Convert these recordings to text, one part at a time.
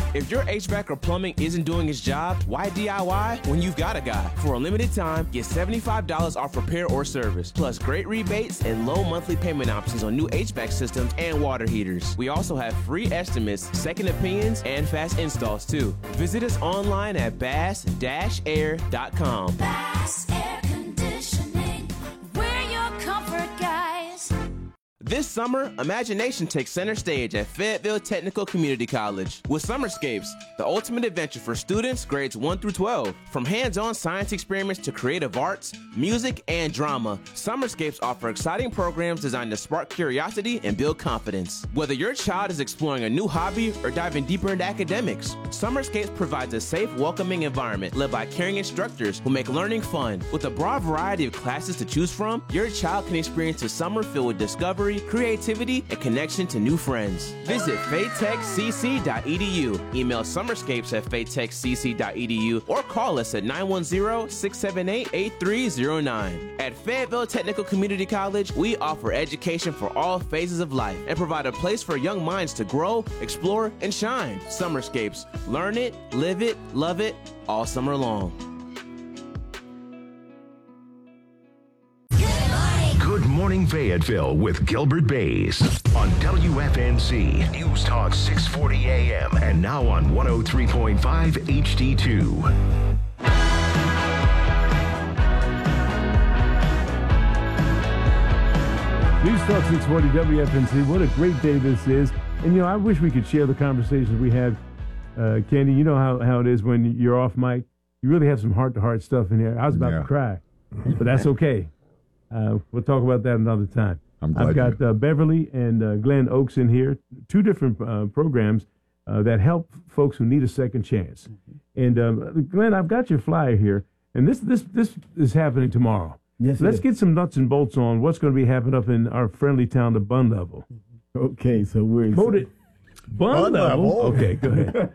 If your HVAC or plumbing isn't doing its job, why DIY when you've got a guy? For a limited time, get $75 off repair or service, plus great rebates and low monthly payment options on new HVAC systems and water heaters. We also have free estimates, second opinions, and fast installs too. Visit us online at bass-air.com. Bass Air Conditioning, we're your comfort guys. This summer, imagination takes center stage at Fayetteville Technical Community College with Summerscapes, the ultimate adventure for students grades 1 through 12. From hands-on science experiments to creative arts, music, and drama, Summerscapes offer exciting programs designed to spark curiosity and build confidence. Whether your child is exploring a new hobby or diving deeper into academics, Summerscapes provides a safe, welcoming environment led by caring instructors who make learning fun. With a broad variety of classes to choose from, your child can experience a summer filled with discovery, creativity, and connection to new friends. Visit faytechcc.edu, email summerscapes@faytechcc.edu, or call us at 910-678-8309. At Fayetteville Technical Community College, we offer education for all phases of life and provide a place for young minds to grow, explore, and shine. Summerscapes. Learn it, live it, love it, all summer long. Good Morning Fayetteville with Gilbert Bays on WFNZ News Talk 640 AM and now on 103.5 HD2. News Talk 640 WFNZ. What a great day this is. And, you know, I wish we could share the conversations we have. Candy, you know how it is when you're off mic. You really have some heart-to-heart stuff in here. I was about to cry, but that's okay. We'll talk about that another time. I've got Beverly and Glenn Oaks in here, two different programs that help folks who need a second chance. And Glenn, I've got your flyer here, and this is happening tomorrow. Yes, let's get some nuts and bolts on what's going to be happening up in our friendly town of Bun Level. Okay, so we're Bun Level. Okay, go ahead.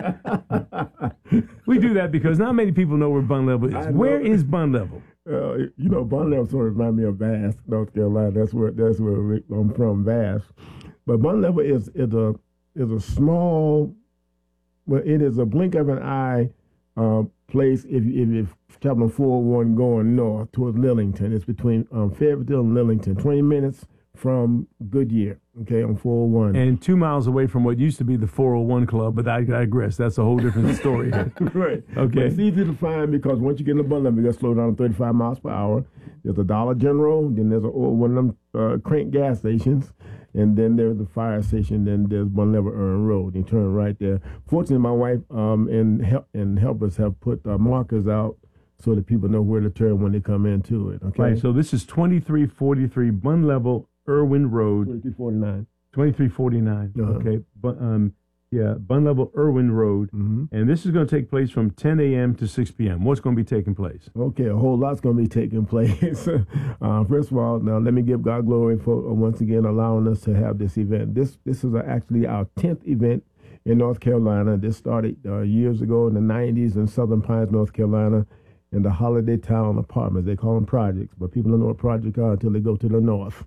We do that because not many people know where Bun Level is. Where is Bun Level? You know, Bun Level sort of reminds me of Bass, North Carolina. That's where I'm from, Bass. But Bun Level is a small, well, it is a blink of an eye place if you're traveling 401 going north towards Lillington. It's between Fayetteville and Lillington, 20 minutes from Goodyear, okay, on 401. And 2 miles away from what used to be the 401 Club, but I digress. That's a whole different story. Right. Okay. But it's easy to find because once you get in the Bun Level, you got to slow down to 35 miles per hour. There's a Dollar General, then there's one of them crank gas stations, and then there's the fire station, then there's Bun Level Earn Road. You turn right there. Fortunately, my wife and helpers have put markers out so that people know where to turn when they come into it. Okay. Right, so this is 2343 Bun Level Irwin Road. 2349. 2349. Okay. But Bun Level Irwin Road. Mm-hmm. And this is going to take place from 10 a.m. to 6 p.m. What's going to be taking place? Okay, a whole lot's going to be taking place. First of all, now let me give God glory for once again allowing us to have this event. This is actually our 10th event in North Carolina. This started years ago in the 90s in Southern Pines, North Carolina, in the Holiday Town Apartments. They call them projects, but people don't know what projects are until they go to the north.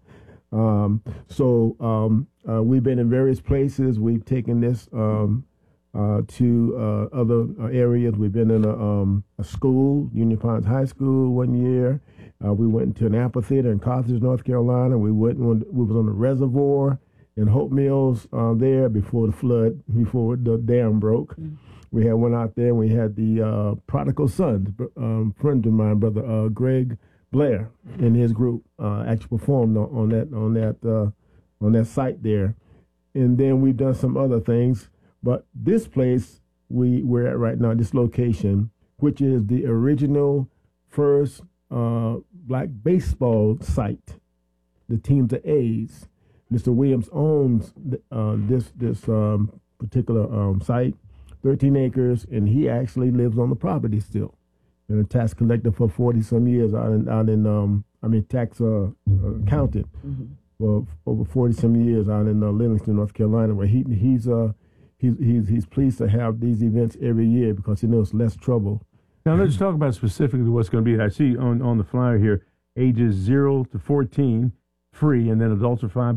We've been in various places. We've taken this to other areas. We've been in a school, Union Pines High School, 1 year. We went to an amphitheater in Carthage, North Carolina. We was on the reservoir in Hope Mills there before the flood, before the dam broke. Mm-hmm. We had one out there. And we had the Prodigal Sons, friend of mine, brother Greg Blair, and his group actually performed on that site there. And then we've done some other things. But this place we're at right now, this location, which is the original first black baseball site, the team's the A's. Mr. Williams owns this particular site, 13 acres, and he actually lives on the property still. Been a tax collector for 40-some years tax accountant for over 40-some years out in Livingston, North Carolina, where he's pleased to have these events every year because he knows less trouble. Now let's talk about specifically what's going to be. I see on the flyer here, ages 0 to 14, free, and then adults are 5.